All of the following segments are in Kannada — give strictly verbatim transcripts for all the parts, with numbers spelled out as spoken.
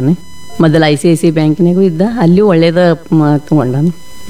ತೊಗೊಂಡಾನೆ. ಮೊದಲು ಐ ಸಿ ಐ ಸಿ ಬ್ಯಾಂಕಿನಾಗೂ ಇದ್ದ, ಅಲ್ಲಿ ಒಳ್ಳೇದ ತೊಗೊಂಡಾನು.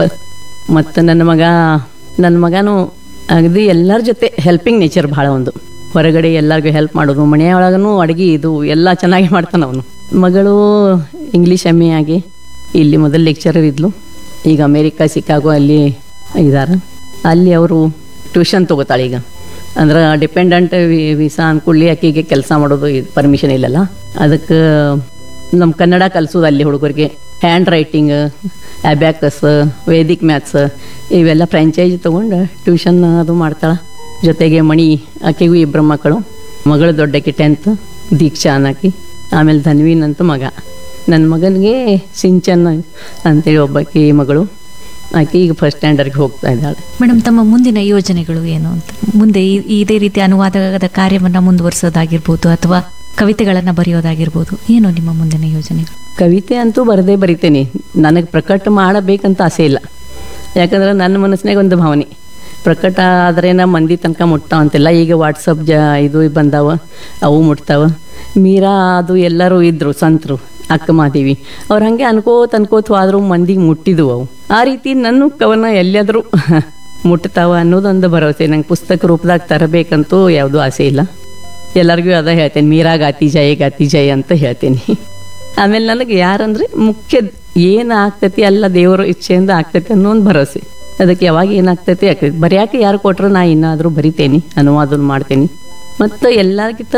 ಮತ್ತು ನನ್ನ ಮಗ ನನ್ನ ಮಗನೂ ಅಗದಿ ಎಲ್ಲರ ಜೊತೆ ಹೆಲ್ಪಿಂಗ್ ನೇಚರ್ ಭಾಳ. ಒಂದು ಹೊರಗಡೆ ಎಲ್ಲರಿಗೂ ಹೆಲ್ಪ್ ಮಾಡೋದು, ಮನೆಯೊಳಗೂ ಅಡುಗೆ ಇದು ಎಲ್ಲ ಚೆನ್ನಾಗಿ ಮಾಡ್ತಾನೆ ಅವನು. ಮಗಳು ಇಂಗ್ಲೀಷ್ ಎಮ್ ಎ ಆಗಿ ಇಲ್ಲಿ ಮೊದಲು ಲೆಕ್ಚರರ್ ಇದ್ಲು, ಈಗ ಅಮೇರಿಕಾ ಸಿಕಾಗೋ ಅಲ್ಲಿ ಇದ್ದಾರೆ. ಅಲ್ಲಿ ಅವರು ಟ್ಯೂಷನ್ ತೊಗೋತಾಳೆ ಈಗ. ಅಂದ್ರೆ ಡಿಪೆಂಡೆಂಟ್ ವೀಸಾ ಅಂದ್ಕೊಳ್ಳಿ ಆಕೆಗೆ ಕೆಲಸ ಮಾಡೋದು ಪರ್ಮಿಷನ್ ಇಲ್ಲಲ್ಲ, ಅದಕ್ಕೆ ನಮ್ಮ ಕನ್ನಡ ಕಲಿಸೋದು ಅಲ್ಲಿ ಹುಡುಗರಿಗೆ. Hand writing, abacus, Vedic maths ಇವೆಲ್ಲ ಫ್ರ್ಯಾಂಚೈಜ್ ತೊಗೊಂಡು ಟ್ಯೂಷನ್ ಅದು ಮಾಡ್ತಾಳೆ. ಜೊತೆಗೆ ಮಣಿ ಆಕೆಗೂ ಇಬ್ಬರು ಮಕ್ಕಳು. ಮಗಳು ದೊಡ್ಡಕ್ಕೆ ಟೆಂತ್, ದೀಕ್ಷಾ ಅನ್ನಕ್ಕೆ. ಆಮೇಲೆ ಧನ್ವೀನ್ ಅಂತ ಮಗ. ನನ್ನ ಮಗನಿಗೆ ಸಿಂಚನ್ ಅಂತೇಳಿ ಒಬ್ಬಾಕಿ ಮಗಳು, ಆಕೆ ಈಗ ಫಸ್ಟ್ ಸ್ಟ್ಯಾಂಡರ್ಗೆ ಹೋಗ್ತಾ ಇದ್ದಾಳೆ. ಮೇಡಮ್, ತಮ್ಮ ಮುಂದಿನ ಯೋಜನೆಗಳು ಏನು ಅಂತ? ಮುಂದೆ ಈ- ಇದೇ ರೀತಿ ಅನುವಾದದ ಕಾರ್ಯವನ್ನು ಮುಂದುವರಿಸೋದಾಗಿರ್ಬೋದು ಅಥವಾ ಕವಿತೆಗಳನ್ನು ಬರೆಯೋದಾಗಿರ್ಬೋದು, ಏನು ನಿಮ್ಮ ಮುಂದಿನ ಯೋಜನೆಗಳು? ಕವಿತೆ ಅಂತೂ ಬರದೇ ಬರಿತೇನೆ. ನನಗೆ ಪ್ರಕಟ ಮಾಡಬೇಕಂತ ಆಸೆ ಇಲ್ಲ. ಯಾಕಂದ್ರೆ ನನ್ನ ಮನಸ್ಸಿನಾಗ ಒಂದು ಭಾವನೆ, ಪ್ರಕಟ ಆದರೆ ನಾ ಮಂದಿ ತನಕ ಮುಟ್ತಾವಂತೆಲ್ಲ. ಈಗ ವಾಟ್ಸಪ್ ಜ ಇದು ಬಂದಾವ, ಅವು ಮುಟ್ತಾವ. ಮೀರಾ ಅದು ಎಲ್ಲರೂ ಇದ್ದರು ಸಂತರು, ಅಕ್ಕ ಮಾದೇವಿ ಅವ್ರು ಹಾಗೆ ಅನ್ಕೋತ ಅನ್ಕೋತ ಹೋದ್ರು ಮಂದಿಗೆ ಮುಟ್ಟಿದ್ವು ಅವು. ಆ ರೀತಿ ನನ್ನ ಕವನ ಎಲ್ಲಿಯಾದರೂ ಮುಟ್ತಾವ ಅನ್ನೋದೊಂದು ಭರವಸೆ. ನಂಗೆ ಪುಸ್ತಕ ರೂಪದಾಗ ತರಬೇಕಂತೂ ಯಾವುದೂ ಆಸೆ ಇಲ್ಲ. ಎಲ್ಲರಿಗೂ ಅದ ಹೇಳ್ತೇನೆ, ಮೀರಾ ಗಾತಿ ಜಯ ಗಾತಿ ಜಯ ಅಂತ ಹೇಳ್ತೇನೆ. ಆಮೇಲೆ ನನಗೆ ಯಾರಂದ್ರೆ ಮುಖ್ಯ ಏನು ಆಗ್ತೈತಿ ಅಲ್ಲ ದೇವರ ಇಚ್ಛೆಯಿಂದ ಆಗ್ತೈತಿ ಅನ್ನೋ ಒಂದು ಭರವಸೆ. ಅದಕ್ಕೆ ಯಾವಾಗ ಏನಾಗ್ತೈತಿ ಆಗ್ತೈತಿ. ಬರೆಯಾಕೆ ಯಾರು ಕೊಟ್ರೆ ನಾ ಇನ್ನಾದರೂ ಬರಿತೇನೆ, ಅನುವಾದ ಮಾಡ್ತೇನೆ. ಮತ್ತು ಎಲ್ಲರಿಗಿಂತ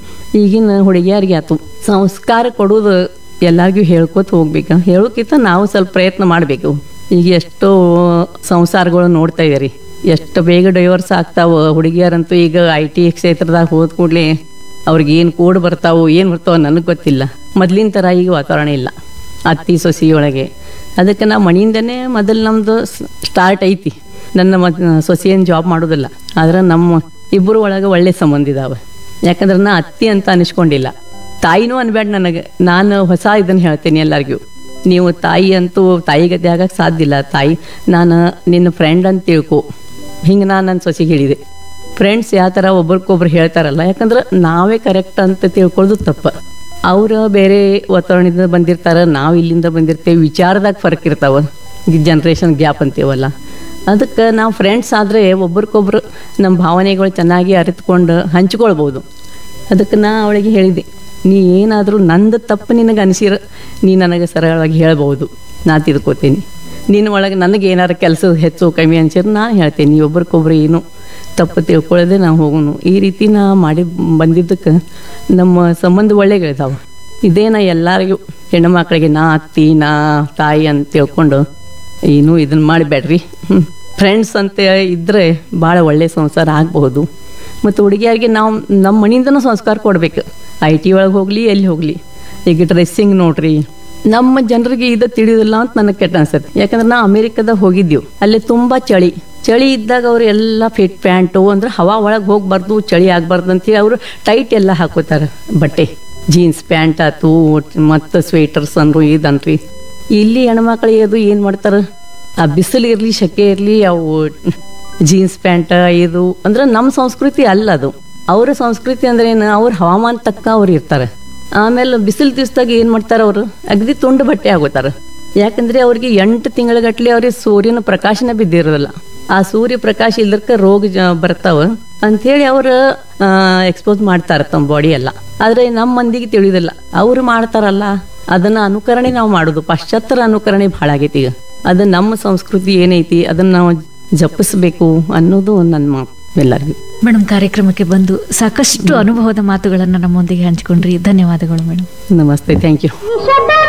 ಈಗಿನ ಹುಡುಗಿಯರಿಗೆ ಆಯ್ತು ಸಂಸ್ಕಾರ ಕೊಡೋದು ಎಲ್ಲರಿಗೂ ಹೇಳ್ಕೊತ ಹೋಗ್ಬೇಕು. ಹೇಳೋಕ್ಕಿಂತ ನಾವು ಸ್ವಲ್ಪ ಪ್ರಯತ್ನ ಮಾಡಬೇಕು. ಈಗ ಎಷ್ಟೋ ಸಂಸಾರಗಳು ನೋಡ್ತಾ ಇದ್ದೀರಿ, ಎಷ್ಟು ಬೇಗ ಡೈವರ್ಸ್ ಆಗ್ತಾವ. ಹುಡುಗಿಯರಂತೂ ಈಗ ಐ ಟಿ ಕ್ಷೇತ್ರದಾಗ ಹೋದ ಕೂಡಲೇ ಅವ್ರಿಗೆ ಏನು ಕೋಡ್ ಬರ್ತಾವೋ ಏನು ಬರ್ತಾವೋ ನನಗೆ ಗೊತ್ತಿಲ್ಲ. ಮೊದಲಿನ ಥರ ಈಗ ವಾತಾವರಣ ಇಲ್ಲ ಅತ್ತಿ ಸೊಸೆಯೊಳಗೆ. ಅದಕ್ಕೆ ನಾವು ಮನೆಯಿಂದನೇ ಮೊದಲು ನಮ್ಮದು ಸ್ಟಾರ್ಟ್ ಐತಿ. ನನ್ನ ಮ ಸೊಸೆಯನ್ನು ಜಾಬ್ ಮಾಡೋದಿಲ್ಲ, ಆದ್ರೆ ನಮ್ಮ ಇಬ್ಬರು ಒಳಗೆ ಒಳ್ಳೆ ಸಂಬಂಧ ಇದಾವೆ. ಯಾಕಂದ್ರೆ ನಾ ಅತ್ತಿ ಅಂತ ಅನಿಸ್ಕೊಂಡಿಲ್ಲ, ತಾಯಿನೂ ಅನ್ಬೇಡ ನನಗೆ. ನಾನು ಹೊಸ ಇದನ್ನು ಹೇಳ್ತೇನೆ ಎಲ್ಲರಿಗೂ, ನೀವು ತಾಯಿ ಅಂತೂ ತಾಯಿ ಗತಿ ಆಗಕ್ಕೆ ಸಾಧ್ಯ ಇಲ್ಲ. ತಾಯಿ ನಾನು ನಿನ್ನ ಫ್ರೆಂಡ್ ಅಂತ ತಿಳ್ಕೊ. ಹಿಂಗೆ ನಾನು ನನ್ನ ಸೊಸೆಗೆ ಹೇಳಿದೆ. ಫ್ರೆಂಡ್ಸ್ ಯಾವ ಥರ ಒಬ್ರಿಗೊಬ್ರು ಹೇಳ್ತಾರಲ್ಲ, ಯಾಕಂದ್ರೆ ನಾವೇ ಕರೆಕ್ಟ್ ಅಂತ ತಿಳ್ಕೊಳ್ಳೋದು ತಪ್ಪು. ಅವರು ಬೇರೆ ವಾತಾವರಣದಿಂದ ಬಂದಿರ್ತಾರೆ, ನಾವು ಇಲ್ಲಿಂದ ಬಂದಿರ್ತೇವೆ. ವಿಚಾರದಾಗ ಫರ್ಕ್ ಇರ್ತಾವೆ, ಜನ್ರೇಷನ್ ಗ್ಯಾಪ್ ಅಂತೀವಲ್ಲ. ಅದಕ್ಕೆ ನಾವು ಫ್ರೆಂಡ್ಸ್ ಆದರೆ ಒಬ್ರಿಗೊಬ್ರು ನಮ್ಮ ಭಾವನೆಗಳು ಚೆನ್ನಾಗಿ ಅರಿತುಕೊಂಡು ಹಂಚ್ಕೊಳ್ಬೋದು. ಅದಕ್ಕೆ ನಾ ಅವಳಿಗೆ ಹೇಳಿದೆ, ನೀ ಏನಾದರೂ ನಂದು ತಪ್ಪು ನಿನಗೆ ಅನಿಸಿರ ನೀ ನನಗೆ ಸರಳವಾಗಿ ಹೇಳ್ಬೋದು, ನಾ ತಿಳ್ಕೊತೀನಿ. ನಿನ್ನ ಒಳಗೆ ನನಗೆ ಏನಾರು ಕೆಲಸ ಹೆಚ್ಚು ಕಮ್ಮಿ ಅನ್ಸಿದ್ರೆ ನಾನು ಹೇಳ್ತೇನೆ. ಒಬ್ರಿಗೊಬ್ರು ಏನು ತಪ್ಪು ತಿಳ್ಕೊಳ್ಳೋದೆ ನಾವು ಹೋಗೋನು. ಈ ರೀತಿ ನಾ ಮಾಡಿ ಬಂದಿದ್ದಕ್ಕೆ ನಮ್ಮ ಸಂಬಂಧ ಒಳ್ಳೆಗಳಿದಾವೆ. ಇದೇ ನಾ ಎಲ್ಲರಿಗೂ ಹೆಣ್ಣು ಮಕ್ಕಳಿಗೆ ನಾ ಅತ್ತಿ ನಾ ತಾಯಿ ಅಂತ ತಿಳ್ಕೊಂಡು ಏನು ಇದನ್ನು ಮಾಡಿಬೇಡ್ರಿ. ಫ್ರೆಂಡ್ಸ್ ಅಂತ ಇದ್ದರೆ ಭಾಳ ಒಳ್ಳೆ ಸಂಸಾರ ಆಗಬಹುದು. ಮತ್ತು ಹುಡುಗಿಯರಿಗೆ ನಾವು ನಮ್ಮ ಮನೆಯಿಂದನೂ ಸಂಸ್ಕಾರ ಕೊಡಬೇಕು. ಐ ಟಿ ಒಳಗೆ ಹೋಗಲಿ ಎಲ್ಲಿ ಹೋಗಲಿ. ಈಗ ಡ್ರೆಸ್ಸಿಂಗ್ ನೋಡ್ರಿ, ನಮ್ಮ ಜನರಿಗೆ ಇದು ತಿಳಿಯೋದಿಲ್ಲ ಅಂತ ನನಗೆ ಕೆಟ್ಟ ಅನ್ಸುತ್ತೆ. ಯಾಕಂದ್ರೆ ನಾವು ಅಮೇರಿಕಾದಾಗ ಹೋಗಿದ್ದೀವಿ, ಅಲ್ಲಿ ತುಂಬ ಚಳಿ ಚಳಿ ಇದ್ದಾಗ ಅವರು ಎಲ್ಲ ಫಿಟ್ ಪ್ಯಾಂಟು ಅಂದ್ರೆ ಹವಾ ಒಳಗೆ ಹೋಗ್ಬಾರ್ದು, ಚಳಿ ಆಗಬಾರ್ದು ಅಂತೇಳಿ ಅವರು ಟೈಟ್ ಎಲ್ಲ ಹಾಕೋತಾರೆ ಬಟ್ಟೆ. ಜೀನ್ಸ್ ಪ್ಯಾಂಟ್ ಆಯ್ತು ಮತ್ತು ಸ್ವೆಟರ್ಸ್ ಅಂದರು ಇದನ್ರಿ. ಇಲ್ಲಿ ಹೆಣ್ಮಕ್ಳಿಗೆ ಅದು ಏನು ಮಾಡ್ತಾರೆ, ಆ ಬಿಸಿಲು ಇರಲಿ ಸೆಕೆ ಇರಲಿ ಅವು ಜೀನ್ಸ್ ಪ್ಯಾಂಟ್ ಇದು ಅಂದ್ರೆ ನಮ್ಮ ಸಂಸ್ಕೃತಿ ಅಲ್ಲ ಅದು. ಅವರ ಸಂಸ್ಕೃತಿ ಅಂದ್ರೆ ಏನು, ಅವ್ರ ಹವಾಮಾನ ತಕ್ಕ ಅವ್ರು ಇರ್ತಾರೆ. ಆಮೇಲೆ ಬಿಸಿಲು ದಿವಸದಾಗ ಏನು ಮಾಡ್ತಾರೆ, ಅವರು ಅಗದಿ ತುಂಡು ಬಟ್ಟೆ ಆಗೋತಾರೆ. ಯಾಕಂದ್ರೆ ಅವ್ರಿಗೆ ಎಂಟು ತಿಂಗಳಗಟ್ಲೆ ಅವ್ರಿಗೆ ಸೂರ್ಯನ ಪ್ರಕಾಶನ ಬಿದ್ದಿರೋದಿಲ್ಲ. ಆ ಸೂರ್ಯ ಪ್ರಕಾಶ ಇಲ್ಲದಕ್ಕೆ ರೋಗ ಜ ಬರ್ತಾವ ಅಂಥೇಳಿ ಅವರು ಎಕ್ಸ್ಪೋಸ್ ಮಾಡ್ತಾರೆ ತಮ್ಮ ಬಾಡಿ ಎಲ್ಲ. ಆದರೆ ನಮ್ಮ ಮಂದಿಗೆ ತಿಳಿಯೋದಿಲ್ಲ, ಅವರು ಮಾಡ್ತಾರಲ್ಲ ಅದನ್ನ ಅನುಕರಣೆ ನಾವು ಮಾಡೋದು. ಪಾಶ್ಚಾತ್ಯರ ಅನುಕರಣೆ ಭಾಳ ಆಗೈತಿ ಈಗ. ಅದು ನಮ್ಮ ಸಂಸ್ಕೃತಿ ಏನೈತಿ ಅದನ್ನ ನಾವು ಜಪಿಸ್ಬೇಕು ಅನ್ನೋದು ನನ್ನ ಮಾತು ಎಲ್ಲರಿಗೂ. ಮೇಡಮ್, ಕಾರ್ಯಕ್ರಮಕ್ಕೆ ಬಂದು ಸಾಕಷ್ಟು ಅನುಭವದ ಮಾತುಗಳನ್ನು ನಮ್ಮೊಂದಿಗೆ ಹಂಚಿಕೊಂಡ್ರಿ. ಧನ್ಯವಾದಗಳು ಮೇಡಮ್. ನಮಸ್ತೆ, ಥ್ಯಾಂಕ್ ಯು.